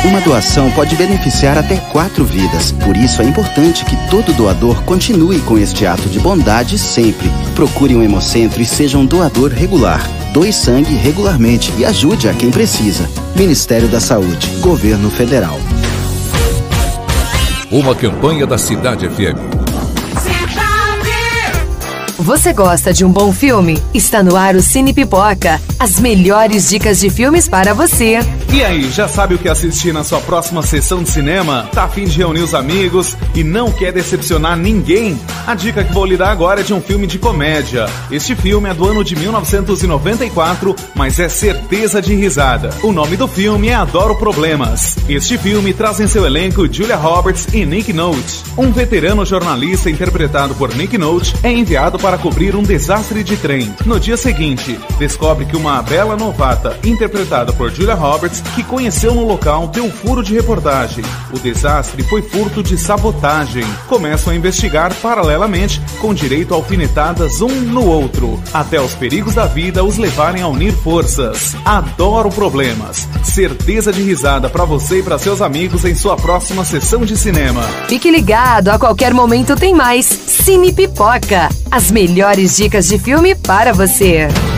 Uma doação pode beneficiar até 4 vidas. Por isso é importante que todo doador continue com este ato de bondade sempre. Procure um hemocentro e seja um doador regular. Doe sangue regularmente e ajude a quem precisa. Ministério da Saúde, Governo Federal. Uma campanha da Cidade FM. Você gosta de um bom filme? Está no ar o Cine Pipoca. As melhores dicas de filmes para você. E aí, já sabe o que assistir na sua próxima sessão de cinema? Tá a fim de reunir os amigos e não quer decepcionar ninguém? A dica que vou lhe dar agora é de um filme de comédia. Este filme é do ano de 1994, mas é certeza de risada. O nome do filme é Adoro Problemas. Este filme traz em seu elenco Julia Roberts e Nick Nolte. Um veterano jornalista interpretado por Nick Nolte é enviado para cobrir um desastre de trem. No dia seguinte, descobre que uma bela novata, interpretada por Julia Roberts, que conheceu no local, deu furo de reportagem. O desastre foi furto de sabotagem. Começam a investigar paralelamente, com direito a alfinetadas um no outro, até os perigos da vida os levarem a unir forças. Adoro Problemas. Certeza de risada para você e para seus amigos em sua próxima sessão de cinema. Fique ligado, a qualquer momento tem mais Cine Pipoca. As melhores dicas de filme para você.